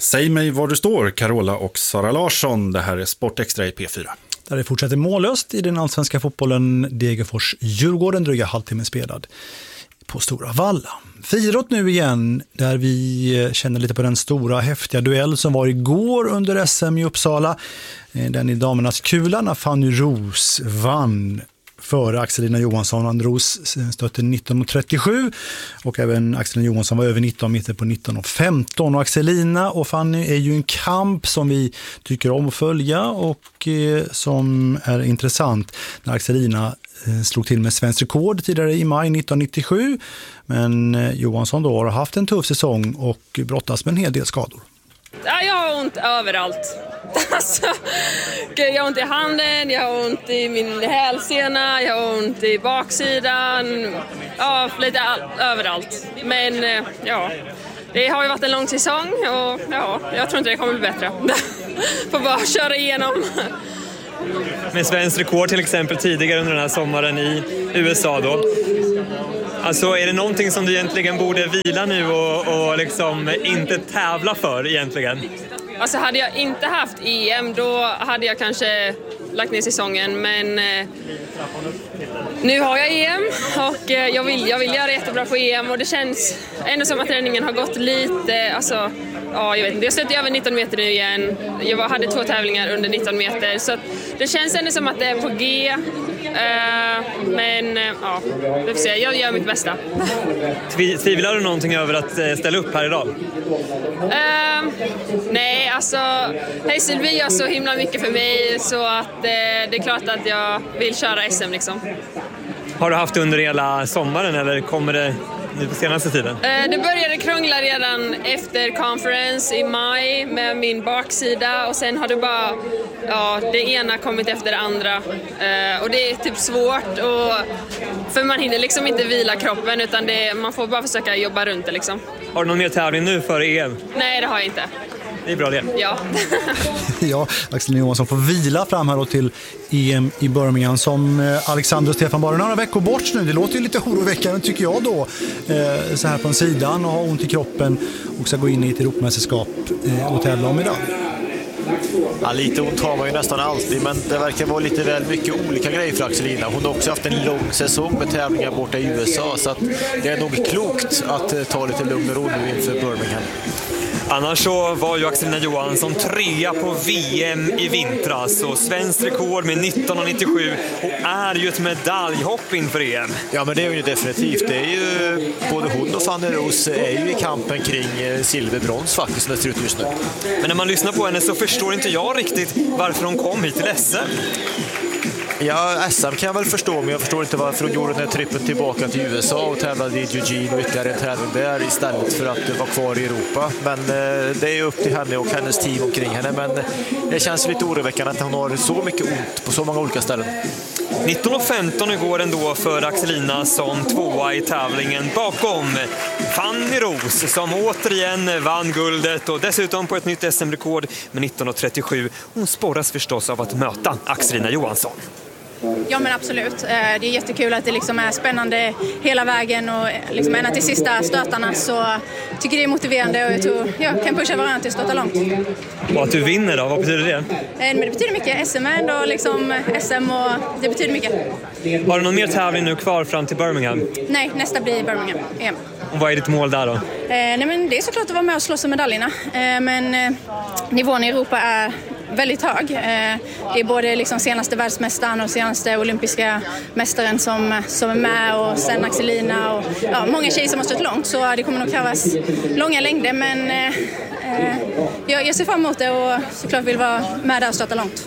Säg mig var du står, Carola och Sara Larsson. Det här är Sportextra i P4. Där det fortsätter mållöst i den allsvenska fotbollen. Degerfors-Djurgården, dryga halvtimme spelad på Stora Valla. Friidrott nu igen, där vi känner lite på den stora häftiga duell som var igår under SM i Uppsala. Den i damernas kula när Fanny Roos vann före Axelina Johansson. Fanny Roos stötte 19.37 och även Axelina Johansson var över 19 meter på 19.15. Och Axelina och Fanny är ju en kamp som vi tycker om att följa och som är intressant när Axelina slog till med svensk rekord tidigare i maj 1997. Men Johansson då har haft en tuff säsong och brottas med en hel del skador. Ja, jag har ont överallt. Alltså, jag har ont i handen, jag har ont i min hälsena, jag har ont i baksidan. Ja, lite överallt. Men ja, det har ju varit en lång säsong och ja, jag tror inte det kommer bli bättre. Får bara köra igenom. Med svensk rekord till exempel tidigare under den här sommaren i USA då. Alltså är det någonting som du egentligen borde vila nu och liksom inte tävla för egentligen? Alltså hade jag inte haft EM då hade jag kanske lagt ner säsongen, men nu har jag EM och jag vill göra jättebra på EM och det känns ändå som att träningen har gått lite, alltså ja, jag vet inte, jag stötte över 19 meter nu igen. Jag hade 2 tävlingar under 19 meter så att det känns ändå som att det är på G. Men ja, det får se. Jag gör mitt bästa. Tvivlar du någonting över att ställa upp här idag? Nej, alltså Hässelby gör så himla mycket för mig så att det är klart att jag vill köra SM liksom. Har du haft det under hela sommaren eller kommer det nu på senaste tiden? Det började krångla redan efter conference i maj med min baksida och sen har det bara det ena kommit efter det andra och det är typ svårt för man hinner liksom inte vila kroppen utan man får bara försöka jobba runt det liksom. Har du någon mer tävling nu för EM? Nej, det har jag inte. Det är bra det. Ja. Ja, Axel Johansson får vila fram här då till EM i Birmingham som Alexander och Stefan bara några veckor bort nu. Det låter ju lite oroväckande tycker jag då. Så här från sidan och ha ont i kroppen och ska gå in i ett Europamästerskap och tävla om medalj. Ja, lite ont har man ju nästan alltid, men det verkar vara lite väl mycket olika grejer för Axelina. Hon har också haft en lång säsong med tävlingar borta i USA, så att det är nog klokt att ta lite lugn och ro nu inför Birmingham. Annars så var ju Axelina Johansson 3 på VM i vintras och svensk rekord med 19.97 och är ju ett medaljhopp inför EM. Ja, men det är ju definitivt. Det är ju både hon och Fanny Roos är ju i kampen kring silverbrons faktiskt som det ser ut just nu. Men när man lyssnar på henne så förstår inte jag riktigt varför hon kom hit till SM. Ja, SM kan jag väl förstå, men jag förstår inte varför hon gjorde den här trippen tillbaka till USA och tävlade i Eugene och ytterligare en tävling där istället för att vara kvar i Europa. Men det är upp till henne och hennes team omkring henne, men det känns lite oroväckande att hon har så mycket ont på så många olika ställen. 19.15 igår ändå för Axelina som 2:a i tävlingen bakom Fanny Roos som återigen vann guldet och dessutom på ett nytt SM-rekord med 19.37. Hon sporras förstås av att möta Axelina Johansson. Ja, men absolut. Det är jättekul att det liksom är spännande hela vägen och liksom ända till sista stötarna, så jag tycker det är motiverande och jag tror jag kan pusha varandra till att stöta långt. Och att du vinner då, vad betyder det? Men det betyder mycket. SM är ändå liksom SM och det betyder mycket. Har du någon mer tävling nu kvar fram till Birmingham? Nej, nästa blir Birmingham igen. Och vad är ditt mål där då? Nej, men det är såklart att vara med och slåss om medaljerna. Men nivån i Europa är väldigt hög. Det är både liksom senaste världsmästaren och senaste olympiska mästaren som är med och sen Axelina och många tjejer som har stått långt, så det kommer nog krävas långa längder, men jag ser fram emot det och såklart vill vara med där och stöta långt.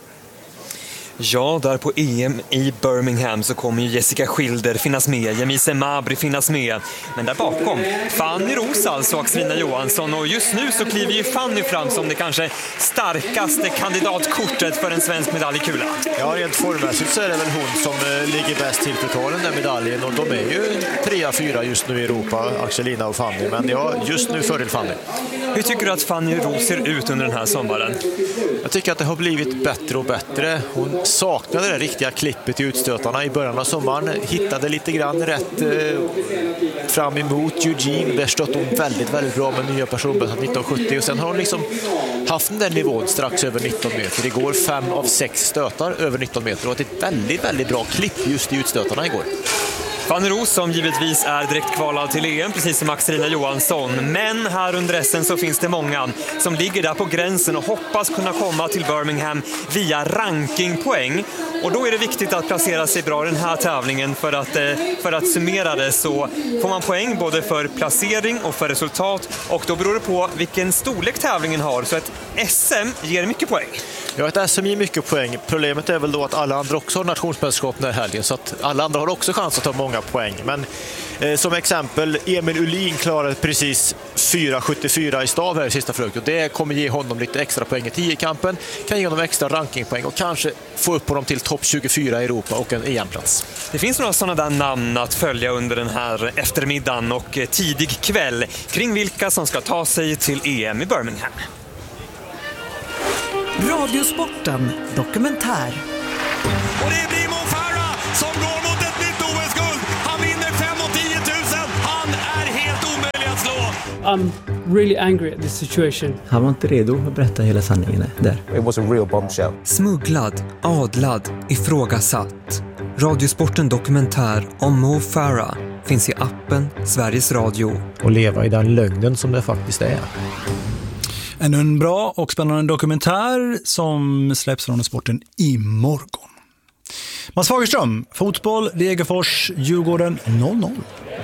Ja, där på EM i Birmingham så kommer ju Jessica Schilder finnas med, Jemise Mabry finnas med. Men där bakom, Fanny Roos alltså, Axelina Johansson. Och just nu så kliver ju Fanny fram som det kanske starkaste kandidatkortet för en svensk medalj i kula. Ja, rent formmässigt så är det väl hon som ligger bäst till för att ta den där medaljen. Och de är ju 3-4 just nu i Europa, Axelina och Fanny. Men ja, just nu fördel Fanny. Hur tycker du att Fanny Roos ser ut under den här sommaren? Jag tycker att det har blivit bättre och bättre. Hon saknade det riktiga klippet i utstötarna i början av sommaren. Hittade lite grann rätt fram emot Eugene. Där stötte hon väldigt, väldigt bra med nya personbästa 1970. Och sen har hon liksom haft den där nivån strax över 19 meter. Igår 5 av 6 stötar över 19 meter. Och ett väldigt, väldigt bra klipp just i utstötarna igår. Fanny Roos som givetvis är direkt kvalad till EM, precis som Axelina Johansson. Men här under resten så finns det många som ligger där på gränsen och hoppas kunna komma till Birmingham via rankingpoäng. Och då är det viktigt att placera sig bra i den här tävlingen för att summera det, så får man poäng både för placering och för resultat. Och då beror det på vilken storlek tävlingen har, så ett SM ger mycket poäng. Ja, ett SM ger mycket poäng. Problemet är väl då att alla andra också har nationsmästerskap den här helgen, så att alla andra har också chans att ta många poäng. Men som exempel, Emil Ullin klarade precis 4,74 i stav här i sista försöket. Och det kommer ge honom lite extra poäng i 10-kampen, kan ge honom extra rankingpoäng och kanske få upp honom till topp 24 i Europa och en EM-plats. Det finns några sådana där namn att följa under den här eftermiddagen och tidig kväll kring vilka som ska ta sig till EM i Birmingham. Radiosporten dokumentär. Och det blir Mo Farah som går mot ett nytt OS-guld. Han vinner 5 och 10 000. Han är helt omöjlig att slå. I'm really angry at this situation. Han var inte redo att berätta hela sanningen där. It was a real bombshell. Smugglad, adlad, ifrågasatt. Radiosporten dokumentär om Mo Farah finns i appen Sveriges Radio. Och leva i den lögnen som det faktiskt är. Ännu en bra och spännande dokumentär som släpps från sporten imorgon. Mats Fagerström, fotboll, Degerfors, Djurgården 0-0.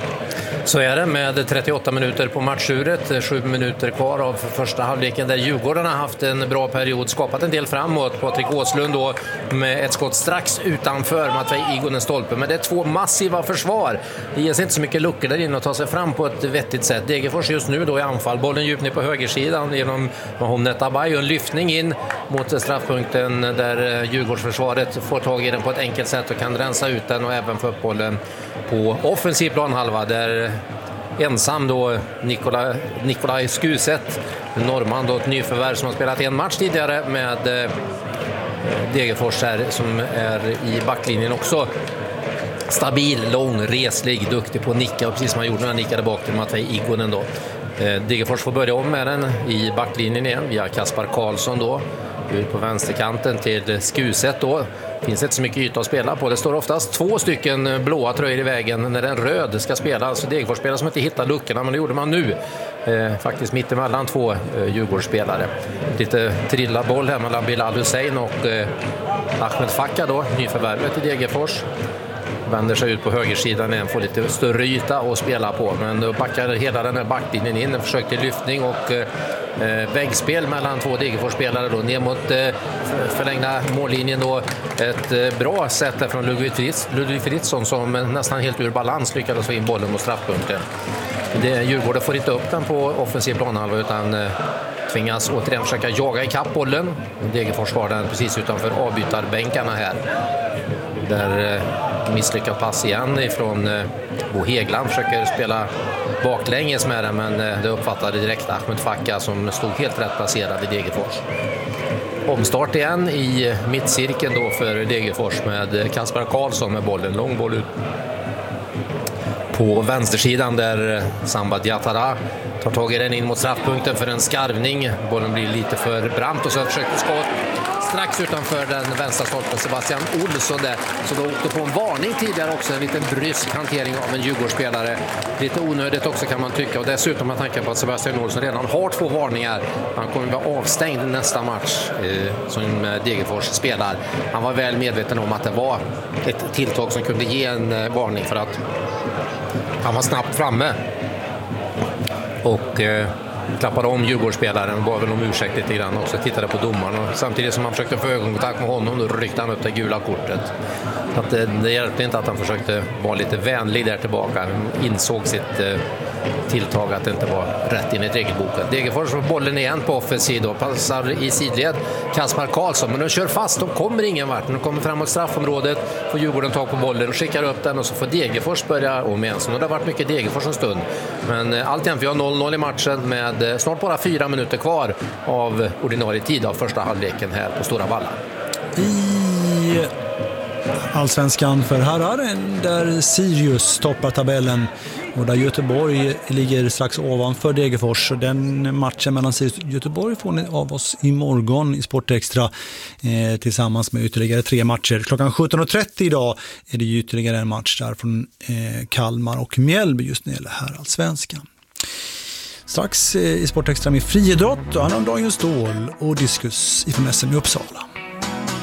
Så är det med 38 minuter på matchuret, 7 minuter kvar av första halvleken där Djurgården har haft en bra period, skapat en del framåt. Patrik Åslund då med ett skott strax utanför Matvej Igonen stolpe, men det är 2 massiva försvar. Det ges inte så mycket luckor där inne att ta sig fram på ett vettigt sätt. Degerfors just nu då i anfall, bollen djupt ner på högersidan genom Mahomnet Abay, en lyftning in mot straffpunkten där Djurgårdsförsvaret får tag i den på ett enkelt sätt och kan rensa ut den och även få upp bollen på offensiv planhalva där ensam då Nikolaj Skuset, norrman då, ett nyförvärv som har spelat en match tidigare med Degerfors här, som är i backlinjen också. Stabil, lång, reslig, duktig på att nicka, och precis som han gjorde när han nickade bak till Matvej Igonen då. Degerfors får börja om med den i backlinjen igen via Kaspar Karlsson då. Ut på vänsterkanten till Skuset då. Finns inte så mycket yta att spela på. Det står oftast 2 stycken blåa tröjor i vägen när en röd ska spela. Alltså Degerfors-spelare som inte hittar luckorna, men det gjorde man nu. Faktiskt mitt emellan 2 Djurgårdsspelare. Lite trilla boll här mellan Bilal Hussein och Ahmed Fakka då, nyförvärvet i Degerfors. Vänder sig ut på högersidan igen, får lite större yta att spela på. Men då backar hela den här backlinjen in. En försök till lyftning och väggspel mellan 2 Degerfors-spelare då ner mot förlängda mållinjen då. Ett bra sätt där från Ludvig Fritzson som nästan helt ur balans lyckades få in bollen mot straffpunkten. Djurgården får inte upp den på offensiv planhalva utan tvingas återigen försöka jaga i kapp bollen. Degerfors har den precis utanför avbytarbänkarna här. Där misslyckat pass igen ifrån Bo Hegland, försöker spela baklänges med den, men det uppfattade direkt Ahmed Fakka som stod helt rätt placerad i Degerfors. Omstart igen i mittcirkeln då för Degerfors med Kaspar Karlsson med bollen, lång boll ut på vänstersidan där Samba Diatara tar tag i den in mot straffpunkten för en skarvning. Bollen blir lite för brant och så försöker skott strax utanför den vänstra stolpen Sebastian Olsson där. Så då åkte på en varning tidigare också, en liten brysk hantering av en Djurgårdsspelare. Lite onödigt också kan man tycka, och dessutom med tanke på att Sebastian Olsson redan har 2 varningar. Han kommer att vara avstängd nästa match som Degerfors spelar. Han var väl medveten om att det var ett tilltag som kunde ge en varning för att han var snabbt framme och klappade om Djurgårdsspelaren, var väl om ursäkt lite grann också, tittade på domaren och samtidigt som han försökte få ögonkontakt med honom då ryckte han upp det gula kortet. Så att det hjälpte inte att han försökte vara lite vänlig där tillbaka, han insåg sitt tilltag att det inte var rätt in i regelboken. Degerfors får bollen igen på offensiv och passar i sidled Kaspar Karlsson, men de kör fast, de kommer ingen vart. De kommer framåt straffområdet, får Djurgården tag på bollen och skickar upp den och så får Degerfors börja om igen. Så det har varit mycket Degerfors en stund. Men alltjämt vi har 0-0 i matchen med snart bara 4 minuter kvar av ordinarie tid av första halvleken här på Stora Valla. I i Allsvenskan för herrar där Sirius toppar tabellen och där Göteborg ligger strax ovanför Degerfors. Och den matchen mellan Sirius och Göteborg får ni av oss imorgon i Sportextra tillsammans med ytterligare 3 matcher. Klockan 17.30 idag är det ytterligare en match där från Kalmar och Mjällby just när det gäller herrallsvenskan. Strax i Sportextra med friidrott och annandagens stål och diskus ifrån SM i Uppsala.